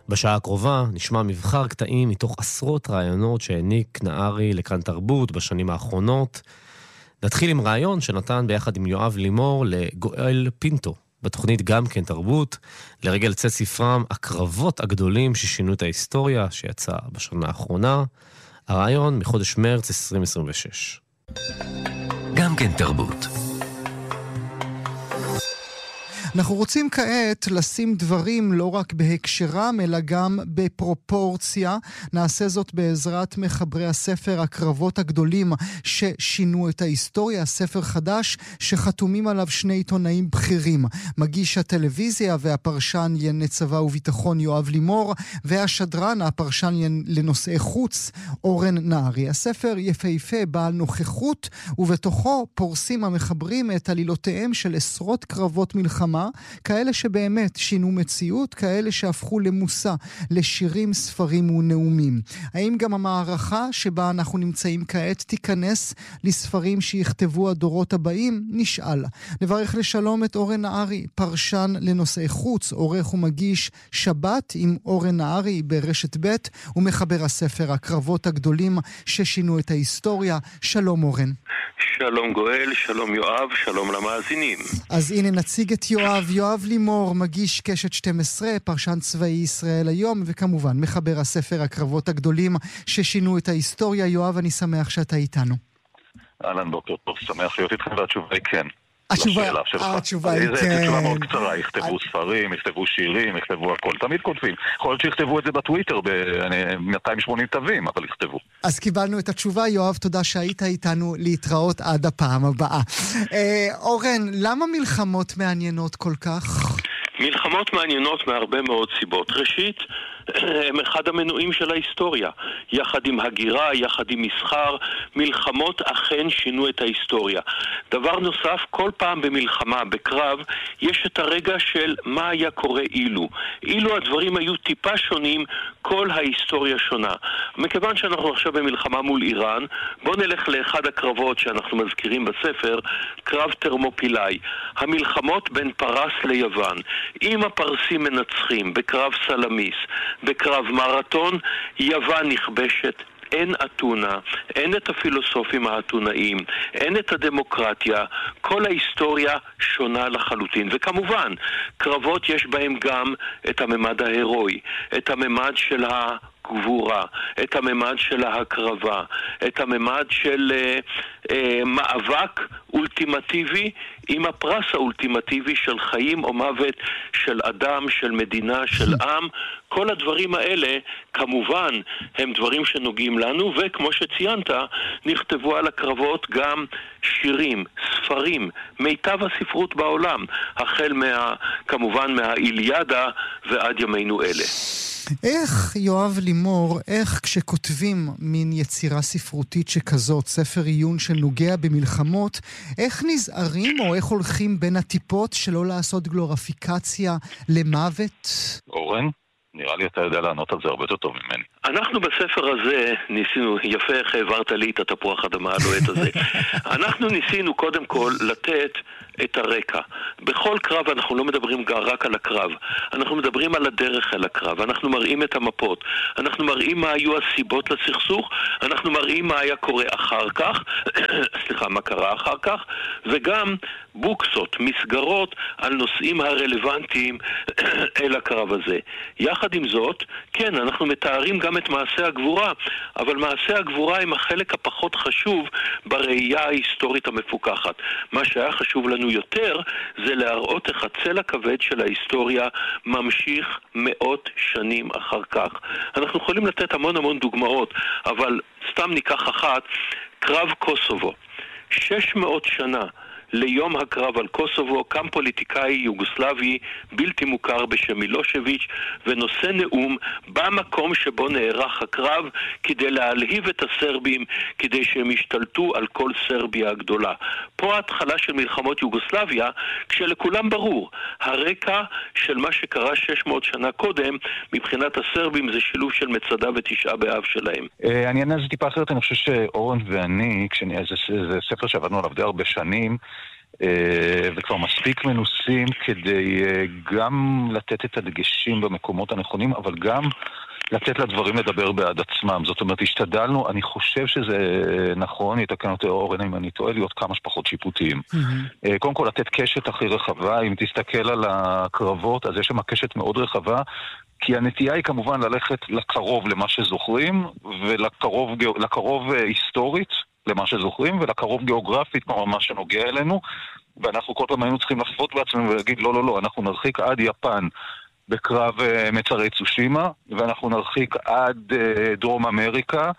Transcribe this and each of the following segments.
בשעה הקרובה נשמע מבחר קטעים מתוך עשרות רעיונות שהעניק נהרי לכאן תרבות בשנים האחרונות. נתחיל עם רעיון שנתן ביחד עם יואב לימור לגואל פינטו, בתוכנית גם כן תרבות, לרגל צאת ספרם הקרבות הגדולים ששינו את ההיסטוריה, שיצא בשנה האחרונה. הרעיון מחודש מרץ 2026. גם כן תרבות. אנחנו רוצים כעת לשים דברים לא רק בהקשרם, אלא גם בפרופורציה. נעשה זאת בעזרת מחברי הספר הקרבות הגדולים ששינו את ההיסטוריה, ספר חדש שחתומים עליו שני עיתונאים בכירים, מגיש הטלוויזיה והפרשן לענייני צבא וביטחון יואב לימור, והשדרן, הפרשן לנושאי חוץ, אורן נהרי. הספר יפהפה, בעל נוכחות, ובתוכו פורסים המחברים את עלילותיהם של עשרות קרבות מלחמה, כאלה שבאמת שינו מציאות, כאלה שהפכו למושא, לשירים, ספרים ונאומים. האם גם המערכה שבה אנחנו נמצאים כעת תיכנס לספרים שיכתבו הדורות הבאים? נשאל. נברך לשלום את אורן נהרי, פרשן לנושאי חוץ, עורך ומגיש שבת עם אורן נהרי ברשת ב' ומחבר הספר הקרבות הגדולים ששינו את ההיסטוריה. שלום אורן. שלום גואל, שלום יואב, שלום למאזינים. אז הנה נציג את יואב לימור, מגיש קשת 12, פרשן צבאי ישראל היום, וכמובן מחבר הספר הקרבות הגדולים ששינו את ההיסטוריה. יואב, אני שמח שאתה איתנו. אהלן, בוקר טוב, שמח להיות איתכם, והתשובה היא כן. התשובה היא כן. זו תשובה מאוד קצרה, יכתבו ספרים, יכתבו שירים, יכתבו הכל, תמיד כותבים. יכול להיות שיכתבו את זה בטוויטר ב-280 תווים, אבל יכתבו. אז קיבלנו את התשובה. יואב, תודה שהיית איתנו, להתראות עד הפעם הבאה. אורן, למה מלחמות מעניינות כל כך? מלחמות מעניינות מהרבה מאוד סיבות. ראשית, הם אחד המנועים של ההיסטוריה. יחד עם הגירה, יחד עם מסחר, מלחמות אכן שינו את ההיסטוריה. דבר נוסף, כל פעם במלחמה, בקרב, יש את הרגע של מה היה קורה אילו. אילו הדברים היו טיפה שונים, כל ההיסטוריה שונה. מכיוון שאנחנו עכשיו במלחמה מול איראן, בואו נלך לאחד הקרבות שאנחנו מזכירים בספר, קרב תרמופילאי. המלחמות בין פרס ליוון. אם הפרסים מנצחים בקרב סלמיס, בקרב מרתון, יוון נכבשת. אין אתונה, אין את הפילוסופים האתונאים, אין את הדמוקרטיה, כל ההיסטוריה שונה לחלוטין. וכמובן, קרבות יש בהם גם את הממד ההירואי, את הממד של הגבורה, את הממד של ההקרבה, את הממד של מאבק אולטימטיבי עם הפרס האולטימטיבי של חיים או מוות של אדם, של מדינה, של עם. כל הדברים האלה כמובן הם דברים שנוגעים לנו, וכמו שציינת, נכתבו על הקרבות גם שירים, ספרים, מיטב הספרות בעולם, החל כמובן מהאיליאדה ועד ימינו אלה. איך, יואב לימור, איך כשכותבים מין יצירה ספרותית שכזאת, ספר עיון שנוגע במלחמות, איך נזהרים או איך הולכים בין הטיפות שלא לעשות גלוריפיקציה למוות? אורן, נראה לי אתה יודע לענות על זה הרבה יותר טוב ממני. אנחנו בספר הזה ניסינו, יפה איך העברת לי את התפוח אדמה הלוהט הזה. אנחנו ניסינו קודם כל לתת את הרקע. בכל קרב אנחנו לא מדברים רק על הקרב, אנחנו מדברים על הדרך אל הקרב, אנחנו מראים את המפות, אנחנו מראים מה היו הסיבות לסכסוך, אנחנו מראים מה היה קורה אחר כך, מה קרה אחר כך, וגם בוקסות, מסגרות על נושאים הרלוונטיים אל הקרב הזה. יחד עם זאת, כן, אנחנו מתארים גם את מעשה הגבורה, אבל מעשה הגבורה הם החלק הפחות חשוב בראייה ההיסטורית המפוקחת. מה שהיה חשוב לנו יותר זה להראות איך הצל הכבד של ההיסטוריה ממשיך מאות שנים אחר כך. אנחנו יכולים לתת המון דוגמאות, אבל סתם ניקח אחת, קרב קוסובו. 600 שנה ליום הקרב על קוסובו קם פוליטיקאי יוגוסלבי בלתי מוכר בשם מילושביץ' ונושא נאום במקום שבו נערך הקרב כדי להלהיב את הסרבים, כדי שהם ישתלטו על כל סרביה הגדולה. פה ההתחלה של מלחמות יוגוסלביה, כשלכולם ברור, הרקע של מה שקרה 600 שנה קודם מבחינת הסרבים זה שילוב של מצדה ותשעה באב שלהם. אני אענה על זה טיפה אחרת. אני חושב שאורן ואני, זה ספר שעבדנו עליו די הרבה שנים, וכבר מספיק מנוסים כדי גם לתת את הדגשים במקומות הנכונים, אבל גם לתת לדברים לדבר בעד עצמם. זאת אומרת, השתדלנו, אני חושב שזה נכון, יתקן אותי אורן אם אני טועה, להיות כמה שפחות שיפוטיים. קודם כל, לתת קשת הכי רחבה, אם תסתכל על הקרבות, אז יש שם קשת מאוד רחבה, כי הנטייה היא כמובן ללכת לקרוב למה שזוכרים, ולקרוב היסטורית למה שזוכרים, ולקרוב גיאוגרפית, כמו מה שנוגע אלינו, ואנחנו כל פעם היינו צריכים לחפות בעצמנו ולהגיד, לא, אנחנו נרחיק עד יפן בקרב מצרי צושימה, ואנחנו נרחיק עד דרום אמריקה,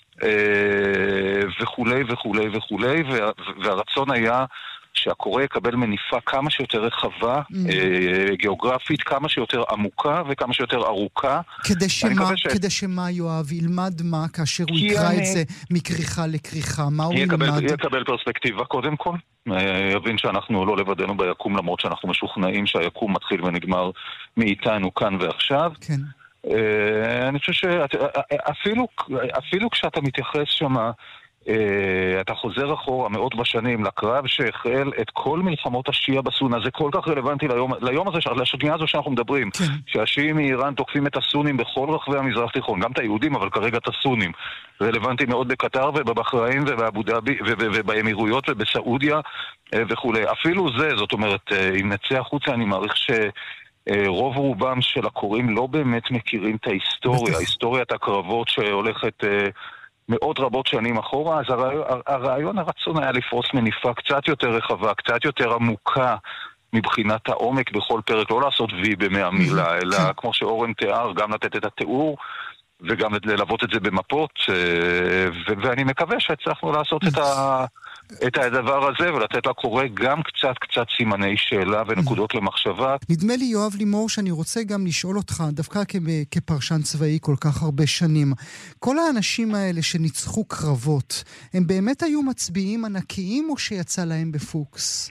וכולי וכולי וכולי, והרצון היה שהקורא יקבל מניפה כמה שיותר רחבה, גיאוגרפית, כמה שיותר עמוקה וכמה שיותר ארוכה. כדי שמה יואב ילמד מה כאשר הוא יקרא את זה מכריכה לכריכה? מה הוא ילמד? יקבל פרספקטיבה קודם כל. יבין שאנחנו לא לבדנו ביקום, למרות שאנחנו משוכנעים שהיקום מתחיל ונגמר מאיתנו כאן ועכשיו. כן. אני חושב שאפילו כשאתה מתייחס שמה, אתה חוזר אחורה מאות בשנים לקרב שהחל את כל מלחמות השיעה בסונה. זה כל כך רלוונטי ליום הזה, לשנייה הזו שאנחנו מדברים, שהשיעים מאיראן תוקפים את הסונים בכל רחבי המזרח תיכון, גם את היהודים אבל כרגע את הסונים. רלוונטי מאוד בקטר ובבחריין ובאבו דאבי ובאמירויות ובסעודיה וכולי. אפילו זה, זאת אומרת, אם נצא החוצה, אני מעריך רוב רובם של הקוראים לא באמת מכירים את ההיסטוריה, היסטוריית הקרבות שהולכת מאות רבות שנים אחורה. אז הרצון היה לפרוס מניפה קצת יותר רחבה, קצת יותר עמוקה מבחינת העומק בכל פרק, לא לעשות וי ב100 מילה, אלא כמו שאורן תיאר, גם לתת את התיאור וגם ללוות את זה במפות, ואני מקווה שהצלחנו לעשות את הדבר הזה ולתת לקורא גם קצת סימני שאלה ונקודות למחשבה. נדמה לי יואב לימור שאני רוצה גם לשאול אותך, דווקא כפרשן צבאי כל כך הרבה שנים, כל האנשים האלה שניצחו קרבות, הם באמת היו מצביעים ענקיים או שיצא להם בפוקס?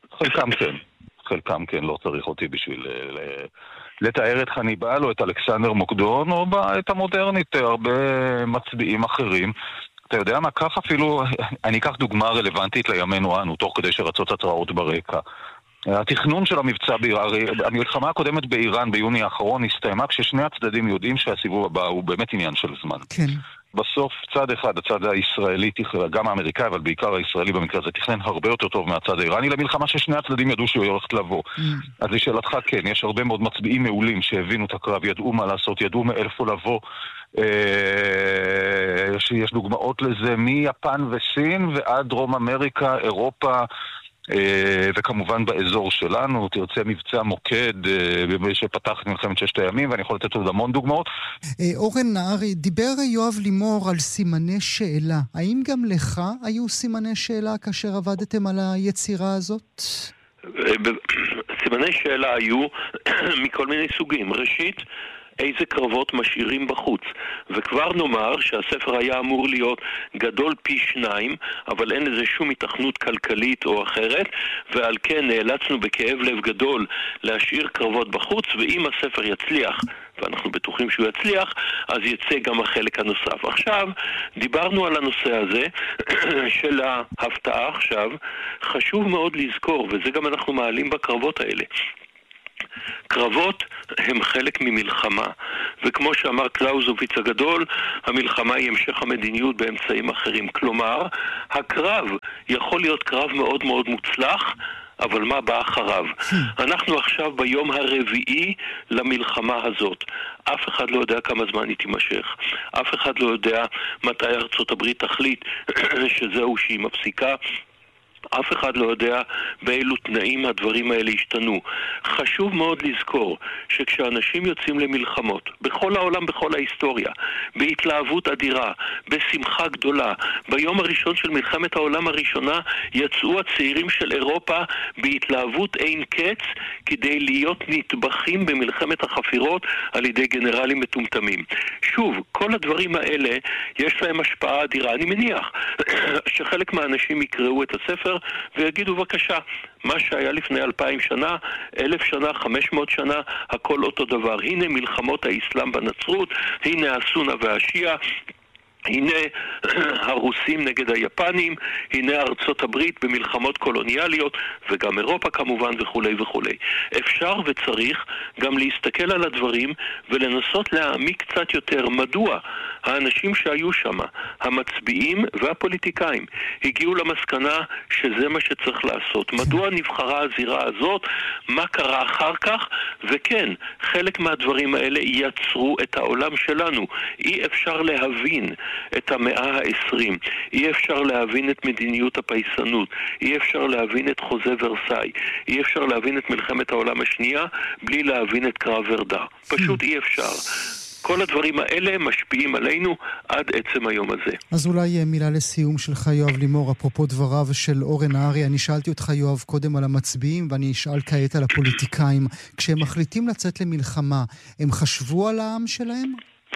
חלקם כן, לא צריך אותי בשביל לתאר את חניבל או את אלכסנדר מוקדון או את המודרנית, הרבה מצביעים אחרים. אתה יודע מה, כך אפילו, אני אקח דוגמה רלוונטית לימינו אנו, תוך כדי שרצות התראות ברקע. התכנון של המבצע, המלחמה הקודמת באיראן ביוני האחרון הסתיימה כששני הצדדים יודעים שהסיבוב הבא הוא באמת עניין של זמן. כן. בסוף צד אחד, הצד הישראלי, גם האמריקאי, אבל בעיקר הישראלי במקרה הזה, תכנן הרבה יותר טוב מהצד האיראני למלחמה ששני הצדדים ידעו שהוא הולכת לבוא. אז לשאלתך כן, יש הרבה מאוד מצביעים מעולים שהבינו את הקרב, ידעו מה לעשות, ידעו מאיפה לבוא. יש דוגמאות לזה מיפן וסין ועד דרום אמריקה, אירופה, וכמובן באזור שלנו. תרצה מבצע מוקד שפתח את מלחמת ששת הימים, ואני יכול לתת עוד המון דוגמאות. אורן נהרי, דיבר יואב לימור על סימני שאלה. האם גם לך היו סימני שאלה כאשר עבדתם על היצירה הזאת? סימני שאלה היו מכל מיני סוגים. ראשית, איזה קרבות משאירים בחוץ. וכבר נאמר שהספר היה אמור להיות גדול פי 2, אבל אין לזה שום התכנות כלכלית או אחרת, ועל כן נאלצנו בכאב לב גדול להשאיר קרבות בחוץ, ואם הספר יצליח, ואנחנו בטוחים שהוא יצליח, אז יצא גם החלק הנוסף. עכשיו, דיברנו על הנושא הזה של ההפתעה עכשיו. חשוב מאוד לזכור, וזה גם אנחנו מעלים בקרבות האלה. קרבות הם חלק ממלחמה, וכמו שאמר קלאוזוביץ הגדול, המלחמה היא המשך המדיניות באמצעים אחרים. כלומר, הקרב יכול להיות קרב מאוד מאוד מוצלח, אבל מה בא אחריו? אנחנו עכשיו ביום הרביעי למלחמה הזאת. אף אחד לא יודע כמה זמן היא תימשך. אף אחד לא יודע מתי ארצות הברית תחליט שזהו שהיא מפסיקה. אף אחד לא יודע באילו תנאים הדברים האלה השתנו. חשוב מאוד לזכור שכשאנשים יוצאים למלחמות, בכל העולם, בכל ההיסטוריה, בהתלהבות אדירה, בשמחה גדולה, ביום הראשון של מלחמת העולם הראשונה, יצאו הצעירים של אירופה בהתלהבות אין קץ, כדי להיות נטבחים במלחמת החפירות על ידי גנרלים מטומטמים. שוב, כל הדברים האלה יש להם השפעה אדירה. אני מניח שחלק מהאנשים יקראו את הספר ויגידו בבקשה, מה שהיה לפני 2000 שנה, 1000 שנה, 500 שנה, הכל אותו דבר. הנה מלחמות האסלאם בנצרות, הנה הסונה והשיעה, הנה הרוסים נגד היפנים, הנה ארצות הברית במלחמות קולוניאליות, וגם אירופה כמובן וכולי וכולי. אפשר וצריך גם להסתכל על הדברים ולנסות להעמיק קצת יותר מדוע האנשים שהיו שם, המצביעים והפוליטיקאים, הגיעו למסקנה שזה מה שצריך לעשות. מדוע נבחרה הזירה הזאת, מה קרה אחר כך, וכן, חלק מהדברים האלה יצרו את העולם שלנו. אי אפשר להבין את המאה ה-20, אי אפשר להבין את מדיניות הפייסנות, אי אפשר להבין את חוזה ורסאי, אי אפשר להבין את מלחמת העולם השנייה בלי להבין את קרב ורדה. פשוט אי אפשר. כל הדברים האלה משפיעים עלינו עד עצם היום הזה. אז אולי מילה לסיום שלך, יואב לימור, אפרופו דבריו של אורן נהרי. אני שאלתי אותך, יואב, קודם על המצביעים, ואני אשאל כעת על הפוליטיקאים. כשהם מחליטים לצאת למלחמה, הם חשבו על העם שלהם?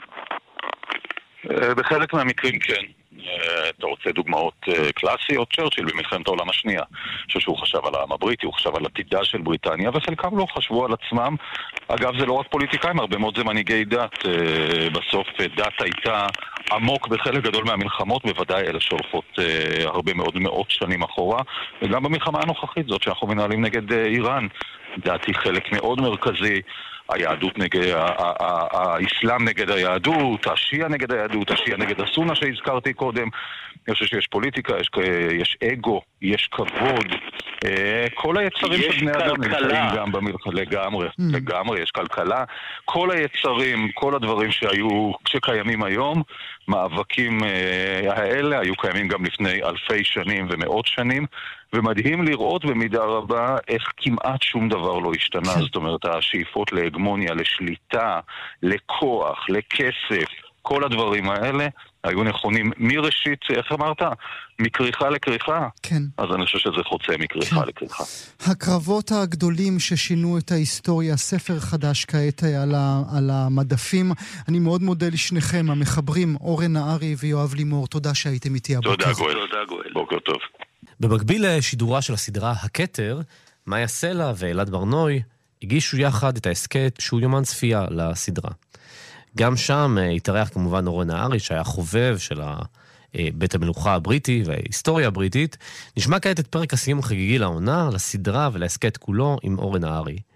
בחלק מהמקרים כן. אתה רוצה דוגמאות קלאסיות? צ'רצ'יל במלחמת העולם השנייה. שהוא חשב על העם הבריטי, הוא חשב על עתידה של בריטניה, וחלקם לא חשבו על עצמם. אגב, זה לא רק פוליטיקאים, הרבה מאוד זה מנהיגי דת. בסוף דת הייתה עמוק בחלק גדול מהמלחמות, בוודאי אלה שהולכות הרבה מאוד מאות שנים אחורה, וגם במלחמה הנוכחית, זאת שאנחנו מנהלים נגד איראן. דת היא חלק מאוד מרכזי. היהדות נגד, האסלאם נגד היהדות, השיעה נגד היהדות, השיעה נגד הסונה שהזכרתי קודם. אני חושב שיש פוליטיקה, יש אגו, יש כבוד. כל היצרים של בני אדם נמצאים גם במלחמה, לגמרי, יש כלכלה. כל היצרים, כל הדברים שקיימים היום, מאבקים האלה היו קיימים גם לפני אלפי שנים ומאות שנים, ומדהים לראות במידה רבה איך כמעט שום דבר לא השתנה. זאת אומרת, השאיפות להגמוניה, לשליטה, לכוח, לכסף, כל הדברים האלה היו נכונים מראשית, איך אמרת? מקריחה לקריחה. כן. אז אני חושב שזה חוצה מקריחה לקריחה. הקרבות הגדולים ששינו את ההיסטוריה, ספר חדש כעת על המדפים. אני מאוד מודה לשניכם, המחברים, אורן נהרי ויואב לימור. תודה שהייתם איתי הבוקר. תודה גואל. בוקר טוב. במקביל לשידורה של הסדרה הכתר, מאיה סלע ואלעד ברנוי הגישו יחד את ההסכת שהוא יומן צפייה לסדרה. גם שם התארח כמובן אורן נהרי, שהיה חובב של בית המלוכה הבריטי וההיסטוריה הבריטית. נשמע כעת את פרק הסיום החגיגי לעונה, לסדרה ולהסכת כולו עם אורן נהרי.